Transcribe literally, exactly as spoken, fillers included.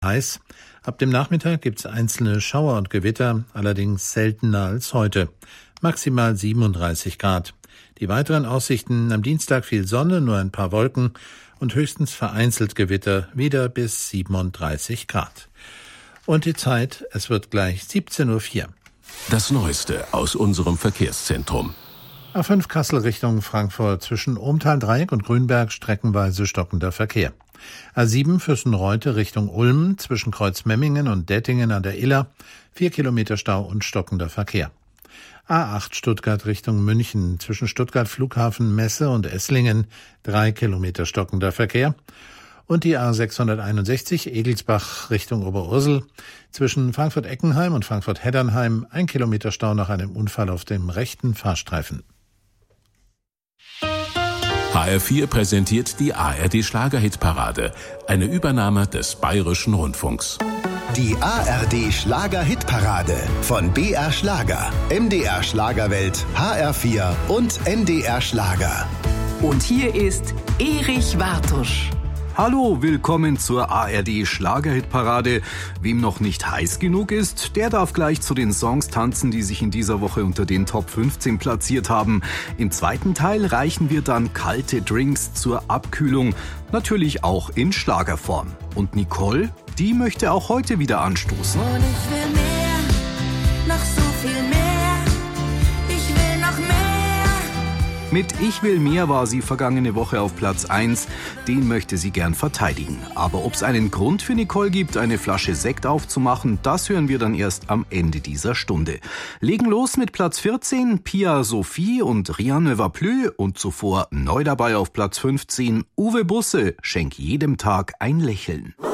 heiß. Ab dem Nachmittag gibt es einzelne Schauer und Gewitter, allerdings seltener als heute. Maximal siebenunddreißig Grad. Die weiteren Aussichten: am Dienstag viel Sonne, nur ein paar Wolken und höchstens vereinzelt Gewitter, wieder bis siebenunddreißig Grad. Und die Zeit, es wird gleich siebzehn Uhr vier. Das Neueste aus unserem Verkehrszentrum. A fünf Kassel Richtung Frankfurt, zwischen Ohmtal-Dreieck und Grünberg streckenweise stockender Verkehr. A sieben Füssen-Reute Richtung Ulm, zwischen Kreuzmemmingen und Dettingen an der Iller, vier Kilometer Stau und stockender Verkehr. A acht Stuttgart Richtung München, zwischen Stuttgart Flughafen Messe und Esslingen, drei Kilometer stockender Verkehr. Und die A sechshunderteinundsechzig Egelsbach Richtung Oberursel, zwischen Frankfurt-Eckenheim und Frankfurt-Heddernheim, ein Kilometer Stau nach einem Unfall auf dem rechten Fahrstreifen. H R vier präsentiert die A R D-Schlager-Hitparade, eine Übernahme des Bayerischen Rundfunks. Die A R D-Schlager-Hitparade von B R Schlager, M D R Schlagerwelt, H R vier und N D R Schlager. Und hier ist Erich Wartusch. Hallo, willkommen zur A R D-Schlager-Hitparade. Wem noch nicht heiß genug ist, der darf gleich zu den Songs tanzen, die sich in dieser Woche unter den Top fünfzehn platziert haben. Im zweiten Teil reichen wir dann kalte Drinks zur Abkühlung, natürlich auch in Schlagerform. Und Nicole, die möchte auch heute wieder anstoßen. Und ich will mehr, noch so viel mehr. Ich will noch mehr. Mit Ich will mehr war sie vergangene Woche auf Platz eins. Den möchte sie gern verteidigen. Aber ob es einen Grund für Nicole gibt, eine Flasche Sekt aufzumachen, das hören wir dann erst am Ende dieser Stunde. Legen los mit Platz vierzehn, Pia Sophie und Rien ne va plus. Und zuvor neu dabei auf Platz fünfzehn, Uwe Busse, Schenk jedem Tag ein Lächeln.